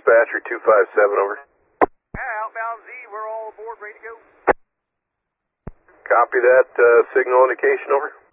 dispatcher 257, over. Outbound Z, we're all aboard, ready to go. Copy that, signal indication, over.